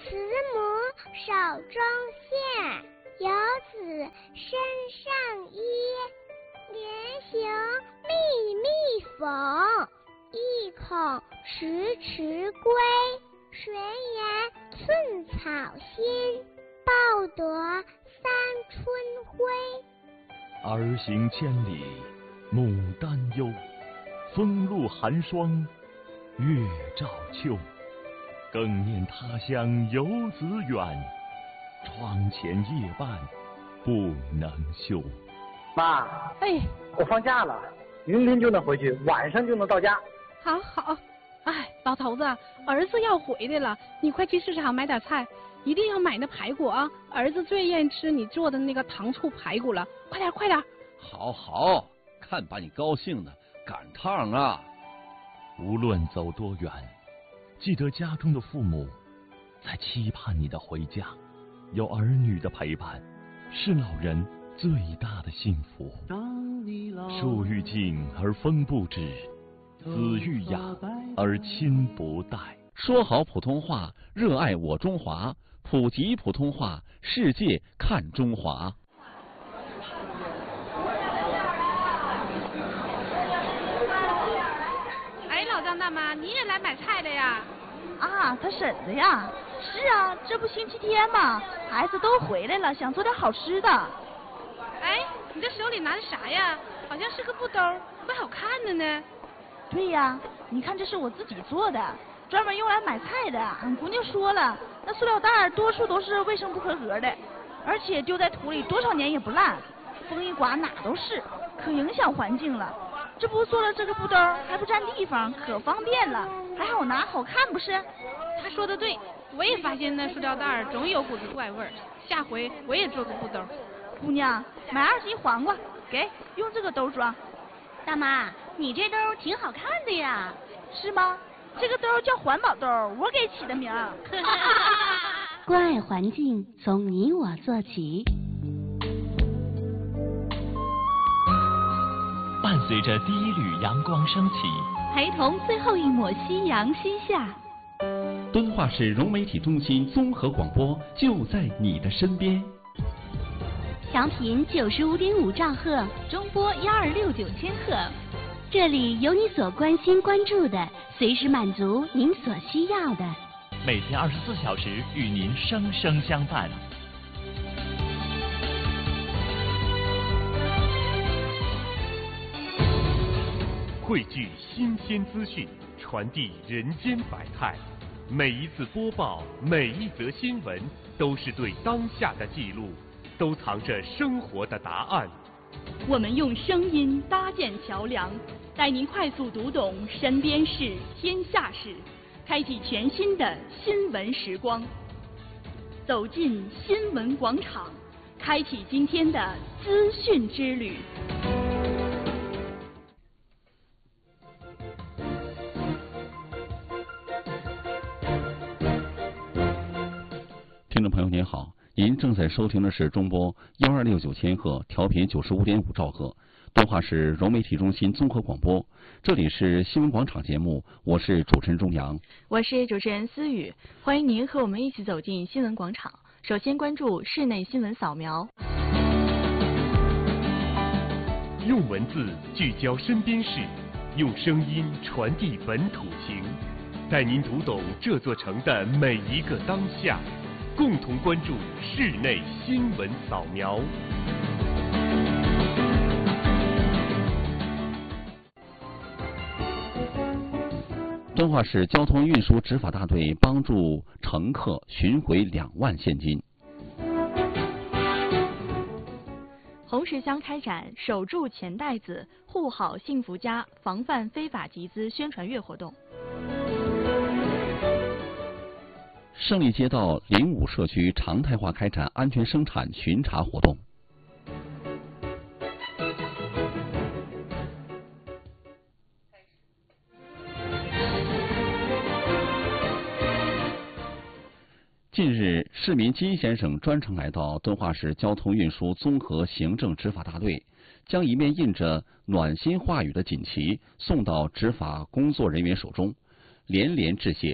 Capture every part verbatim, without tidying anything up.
慈母手中线，游子身上衣。连行密密缝，意恐迟迟归。谁言寸草心，报得三春晖。 儿行千里母担忧，风露寒霜月照秋。更念他乡游子远，窗前夜半不能休。 妈， 哎， 我放假了，明天就能回去，晚上就能到家。 好好，哎，老头子，儿子要回来了，你快去市场买点菜，一定要买那排骨啊！儿子最愿意吃你做的那个糖醋排骨了，快点快点！ 好好，看把你高兴的，赶趟啊！ 无论走多远，记得家中的父母在期盼你的回家，有儿女的陪伴，是老人最大的幸福。树欲静而风不止，子欲雅而亲不待。 说好普通话，热爱我中华，普及普通话，世界看中华。 哎，老张大妈，你也来买菜的呀？ 啊，他婶子呀。是啊，这不星期天嘛，孩子都回来了，想做点好吃的。 哎，你这手里拿的啥呀？好像是个布兜，怪好看的呢。 对呀，你看这是我自己做的，专门用来买菜的。俺姑娘说了，那塑料袋多数都是卫生不合格的，而且丢在土里多少年也不烂，风一刮哪都是，可影响环境了。这不做了这个布兜还不占地方，可方便了，还好拿好看不是？ 他说的对，我也发现那塑料袋总有股子怪味儿，下回我也做个布兜。 姑娘，买二斤黄瓜，给用这个兜装。 大妈，你这兜挺好看的呀。 是吗？这个兜叫环保兜，我给起的名儿。 关爱环境，从你我做起。 伴随着第一缕阳光升起， 陪同最后一抹夕阳西下。 敦化市融媒体中心综合广播就在你的身边。 调频九十五点五兆赫，中波幺二六九千赫，这里有你所关心关注的，随时满足您所需要的。 每天二十四小时与您生生相伴。汇聚新鲜资讯，传递人间百态。每一次播报，每一则新闻，都是对当下的记录。都藏着生活的答案。 我们用声音搭建桥梁，带您快速读懂身边事、天下事，开启全新的新闻时光。走进新闻广场，开启今天的资讯之旅。 听众朋友您好，您正在收听的是中波幺二六九千赫，调频九十五点五兆赫，敦化市融媒体中心综合广播。这里是新闻广场节目，我是主持人钟阳， 我是主持人思雨，欢迎您和我们一起走进新闻广场。首先关注室内新闻扫描。 用文字聚焦身边事，用声音传递本土情，带您读懂这座城的每一个当下。共同关注室内新闻扫描。 敦化市交通运输执法大队帮助乘客寻回两万现金。 红十乡开展守住钱袋子，护好幸福家，防范非法集资宣传月活动。 胜利街道零五社区常态化开展安全生产巡查活动。近日，市民金先生专程来到敦化市交通运输综合行政执法大队，将一面印着暖心话语的锦旗送到执法工作人员手中，连连致谢。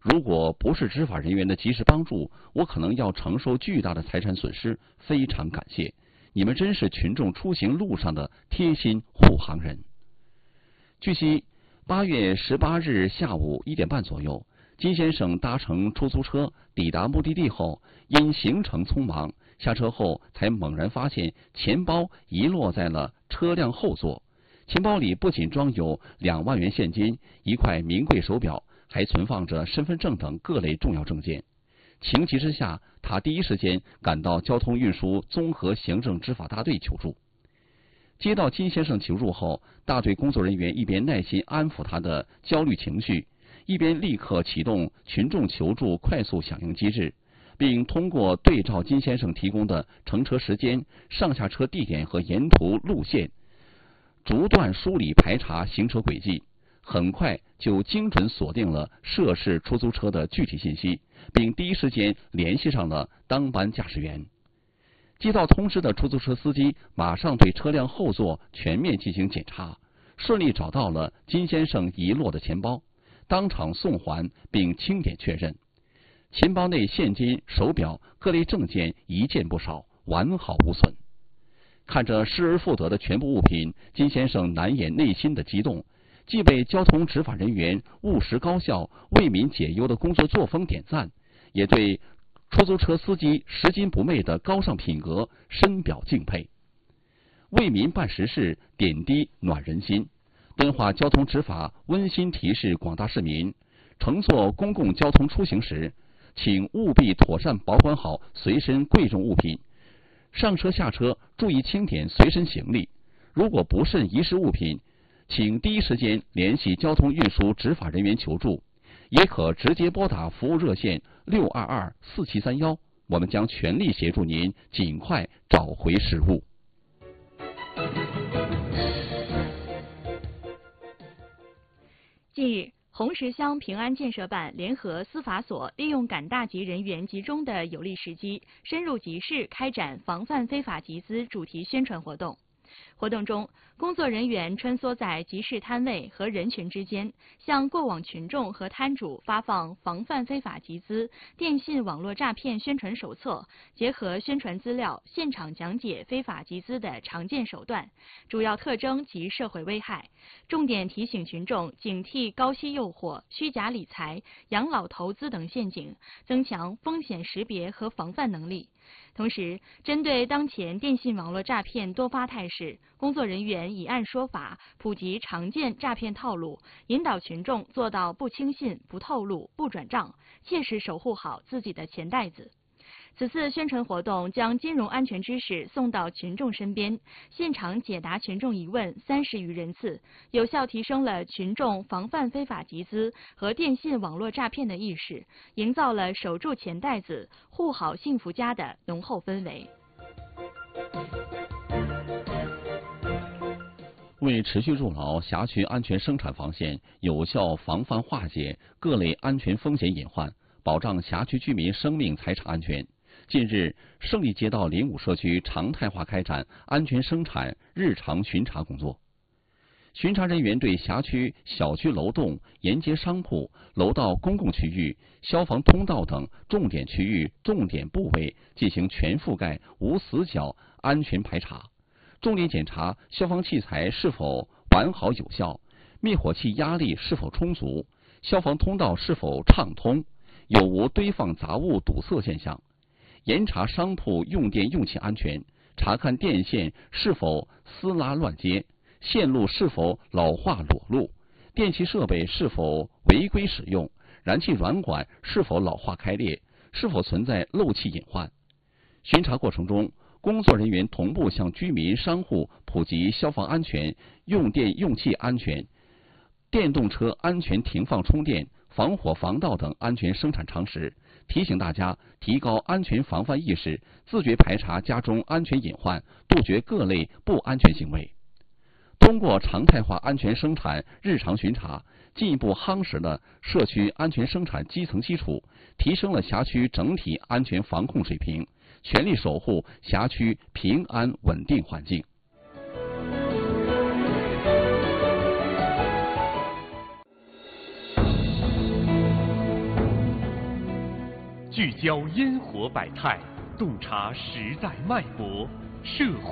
如果不是执法人员的及时帮助，我可能要承受巨大的财产损失。非常感谢你们，真是群众出行路上的贴心护航人。据悉，八月十八日下午一点半左右，金先生搭乘出租车抵达目的地后，因行程匆忙，下车后才猛然发现钱包遗落在了车辆后座。钱包里不仅装有两万元现金、一块名贵手表，还存放着身份证等各类重要证件。情急之下，他第一时间赶到交通运输综合行政执法大队求助。接到金先生求助后，大队工作人员一边耐心安抚他的焦虑情绪，一边立刻启动群众求助快速响应机制，并通过对照金先生提供的乘车时间、上下车地点和沿途路线，逐段梳理排查行车轨迹，很快就精准锁定了涉事出租车的具体信息，并第一时间联系上了当班驾驶员。接到通知的出租车司机马上对车辆后座全面进行检查，顺利找到了金先生遗落的钱包，当场送还并清点确认，钱包内现金、手表、各类证件一件不少，完好无损。看着失而复得的全部物品，金先生难掩内心的激动，既为交通执法人员务实高效、为民解忧的工作作风点赞，也对出租车司机拾金不昧的高尚品格深表敬佩。为民办实事，点滴暖人心。敦化交通执法温馨提示广大市民：乘坐公共交通出行时，请务必妥善保管好随身贵重物品，上车下车注意清点随身行李。如果不慎遗失物品，请第一时间联系交通运输执法人员求助，也可直接拨打服务热线六二二四七三幺，我们将全力协助您尽快找回失物。 近日，红石乡平安建设办联合司法所利用赶大集人员集中的有利时机，深入集市开展防范非法集资主题宣传活动。活动中，工作人员穿梭在集市摊位和人群之间，向过往群众和摊主发放防范非法集资、电信网络诈骗宣传手册，结合宣传资料，现场讲解非法集资的常见手段、主要特征及社会危害，重点提醒群众警惕高息诱惑、虚假理财、养老投资等陷阱，增强风险识别和防范能力。同时，针对当前电信网络诈骗多发态势，工作人员以案说法，普及常见诈骗套路，引导群众做到不轻信、不透露、不转账，切实守护好自己的钱袋子。此次宣传活动将金融安全知识送到群众身边，现场解答群众疑问三十余人次，有效提升了群众防范非法集资和电信网络诈骗的意识，营造了守住钱袋子、护好幸福家的浓厚氛围。 为持续筑牢辖区安全生产防线，有效防范化解各类安全风险隐患，保障辖区居民生命财产安全，近日，胜利街道临五社区常态化开展安全生产日常巡查工作。巡查人员对辖区小区楼栋、沿街商铺、楼道公共区域、消防通道等重点区域、重点部位进行全覆盖、无死角安全排查，重点检查消防器材是否完好有效，灭火器压力是否充足，消防通道是否畅通，有无堆放杂物堵塞现象。严查商铺用电用气安全，查看电线是否撕拉乱接，线路是否老化裸露，电气设备是否违规使用，燃气软管是否老化开裂，是否存在漏气隐患。巡查过程中，工作人员同步向居民商户普及消防安全、用电用气安全、电动车安全停放充电、防火防盗等安全生产常识，提醒大家提高安全防范意识，自觉排查家中安全隐患，杜绝各类不安全行为。通过常态化安全生产日常巡查，进一步夯实了社区安全生产基层基础，提升了辖区整体安全防控水平，全力守护辖区平安稳定环境。 聚焦烟火百态，洞察时代脉搏，社会。